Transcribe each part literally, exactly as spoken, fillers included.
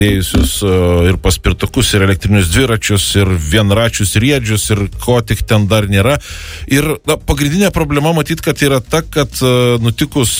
ir paspirtukus, ir elektrinius dviračius, ir vienračius riedžius, ir ko tik ten dar nėra. Ir na, pagrindinė problema matyt, kad yra ta, kad nutikus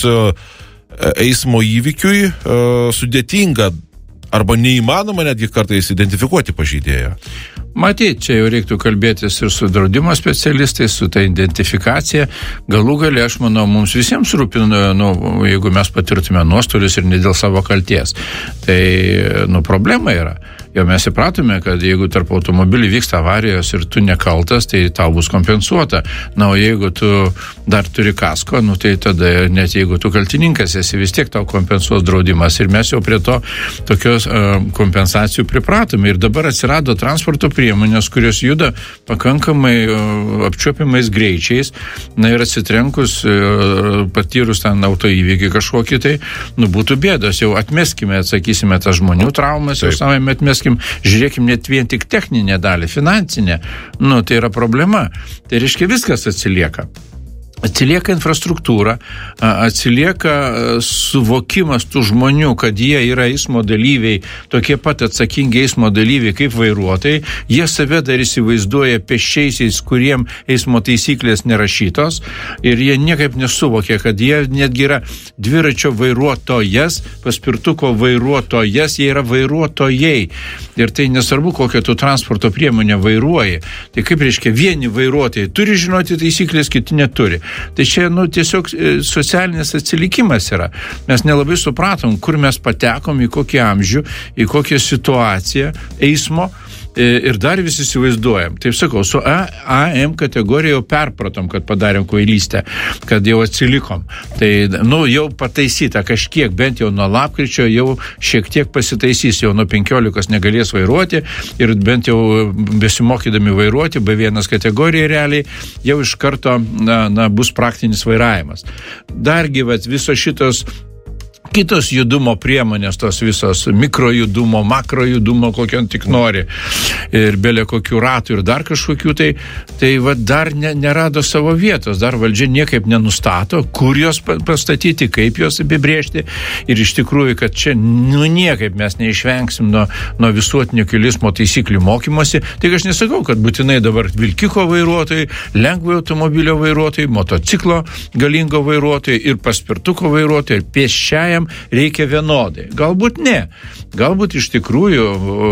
eismo įvykiui sudėtinga arba neįmanoma netgi kartais identifikuoti pažeidėją. Matyt, čia jau reiktų kalbėtis ir su draudimo specialistais, su ta identifikacija. Galų gale, aš manau, mums visiems rūpina, nu, jeigu mes patirtume nuostolius ir ne dėl savo kalties. Tai, nu, problema yra. Jau mes įpratome, kad jeigu tarp automobilių vyksta avarijos ir tu nekaltas, tai tau bus kompensuota. Na, o jeigu tu dar turi kasko, nu, tai tada net jeigu tu kaltininkas esi, vis tiek tau kompensuos draudimas. Ir mes jau prie to tokios uh, kompensacijų pripratome. Ir dabar atsirado transporto priemonės, kurios juda pakankamai uh, apčiuopimais greičiais. Na, ir atsitrenkus, uh, patyrus ten autoįvykį kažkokį, tai, nu, būtų bėdos. Jau atmeskime, atsakysime, tas žmonių traumas, jau savai atmeskime. Žiūrėkim net vien tik techninę dalį, finansinę, nu, tai yra problema. Tai reiškia, viskas atsilieka. Atsilieka infrastruktūra, atsilieka suvokimas tų žmonių, kad jie yra eismo dalyviai, tokie pat atsakingi eismo dalyviai kaip vairuotojai. Jie save dar įsivaizduoja pėsčiaisiais, kuriem eismo taisyklės nerašytos, ir jie niekaip nesuvokia, kad jie netgi yra dviračio vairuotojas, paspirtuko vairuotojas, jie yra vairuotojai. Ir tai nesvarbu, kokią tu transporto priemonę vairuoji. Tai kaip reiškia, vieni vairuotojai turi žinoti taisyklės, kiti neturi. Tai čia, nu, tiesiog socialinis atsilikimas yra. Mes nelabai supratom, kur mes patekom, į kokį amžių, į kokią situaciją eismo. Ir dar visi įsivaizduojam. Taip sakau, su A, AM kategorija jau perpratom, kad padarėm kvailystę, kad jau atsilikom. Tai, nu, jau pataisyta kažkiek, bent jau nuo lapkričio jau šiek tiek pasitaisys, jau nuo penkiolikos negalės vairuoti ir bent jau besimokydami vairuoti, B vienas kategorija realiai, jau iš karto, na, na, bus praktinis vairavimas. Dargi, vat, visos šitos kitos judumo priemonės, tos visos mikrojudumo, makrojudumo, kokią tik nori, ir belė kokių ratų ir dar kažkokių, tai, tai va, dar ne, nerado savo vietos, dar valdžia niekaip nenustato, kur jos pastatyti, kaip jos apibrėžti, ir iš tikrųjų, kad čia nu, niekaip mes neišvengsim nuo, nuo visuotinio kelių taisyklių mokymosi. Tai aš nesakau, kad būtinai dabar vilkiko vairuotojai, lengvojo automobilio vairuotojai, motociklo galingo vairuotojai ir paspirtuko vairuotojai, ir pėsčiajam reikia vienodai. Galbūt ne. Galbūt iš tikrųjų,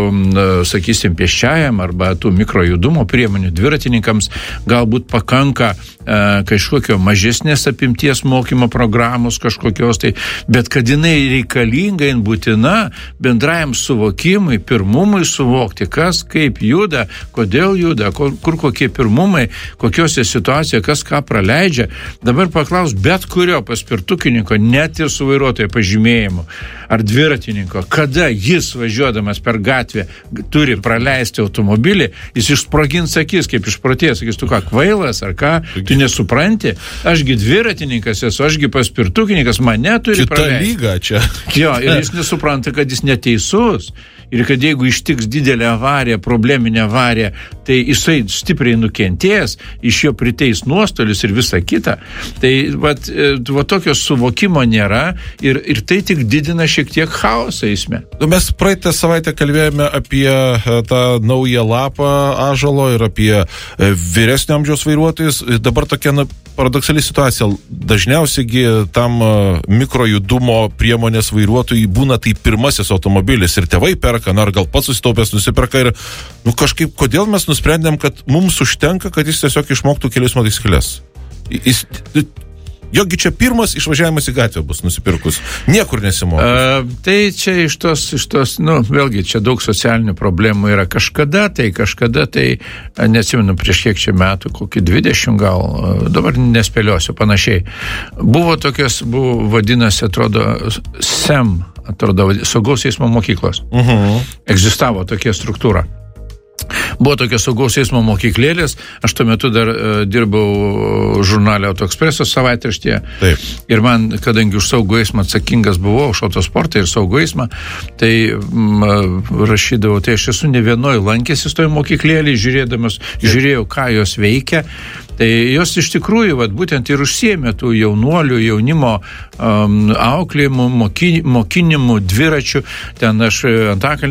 sakysim, pėsčiajam arba tų mikrojudumo priemonių dviratininkams galbūt pakanka e, kažkokio mažesnės apimties mokymo programos kažkokios, tai, bet kad jinai reikalinga, jin būtina bendrajam suvokimui, pirmumui suvokti, kas kaip juda, kodėl juda, kur, kur kokie pirmumai, kokiose situacijoje, kas ką praleidžia. Dabar paklaus bet kurio paspirtukininko, net ir su vairuotojo pažymėjimu, ar dviratininko, kada jis važiuodamas per gatvę turi praleisti automobilį, jis išsprogins akis, kaip išprotėjęs, sakys, tu ką, kvailas, ar ką, tu nesupranti, ašgi dviratininkas esu, ašgi paspirtukininkas, mane turi kita praleisti. Kita lyga čia. Jo, ir jis nesupranta, kad jis neteisus. Ir kad jeigu ištiks didelę avariją, probleminę avariją, tai jisai stipriai nukentės, iš jo priteis nuostolius ir visa kita. Tai vat, va, tokio suvokimo nėra ir, ir tai tik didina šiek tiek chaosą eisme. Mes praeitą savaitę kalbėjome apie tą naują lapą ąžuolo ir apie vyresnio amžiaus vairuotojus. Dabar tokia na, paradoksali situacija. Dažniausiai tam mikrojudumo priemonės vairuotojai būna tai pirmasis automobilis ir tėvai perka, na, ar gal pats susitaupęs nusiperka ir, nu, kažkaip, kodėl mes nusprendėm, kad mums užtenka, kad jis tiesiog išmoktų kelių eismo taisykles. Jis, jogi čia pirmas išvažiavimas į gatvę bus nusipirkus. Niekur nesimoko. Uh, tai čia iš tos, iš tos, nu, vėlgi, čia daug socialinių problemų yra. Kažkada tai, kažkada tai, neatsimenu, prieš kiek čia metų, kokį dvidešimt gal, dabar nespėliosiu, panašiai. Buvo tokios, buvo vadinasi, atrodo, S E M, atrodo, saugaus eismo mokyklos. Uh-huh. Egzistavo tokia struktūra. Buvo tokios saugaus eismo mokyklėlės, aš tuo metu dar uh, dirbau žurnale Autoexpreso savaitraštyje. Taip. Ir man, kadangi už saugų eismą atsakingas buvau, už autosportą ir saugų eismą, tai m, rašydavau, tai aš esu ne vienoj lankęsis toj mokyklėlį, žiūrėdamas, Taip. žiūrėjau, ką jos veikia. Tai jos iš tikrųjų, vat, būtent ir užsiėmė tų jaunuolių, jaunimo um, auklėjimų, moky, mokinimų, dviračių. Ten aš Antakalny